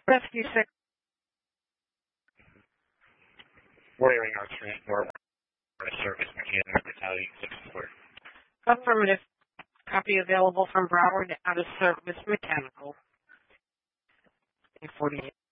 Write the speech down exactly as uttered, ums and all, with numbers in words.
Rescue six. Warrior Arch four, service mechanic battalion six four. Affirmative. Copy available from Broward out of service mechanical. forty-eight.